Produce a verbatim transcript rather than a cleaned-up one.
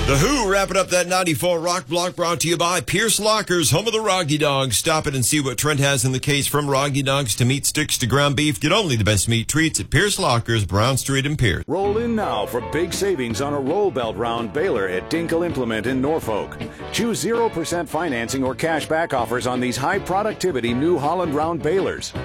The Who wrapping up that ninety-four Rock Block, brought to you by Pierce Lockers, home of the Roggy Dogs. Stop it and see what Trent has in the case, from Roggy Dogs to meat sticks to ground beef. Get only the best meat treats at Pierce Lockers, Brown Street and Pierce. Roll in now for big savings on a roll belt round baler at Dinkle Implement in Norfolk. Choose zero percent financing or cash back offers on these high productivity New Holland round balers.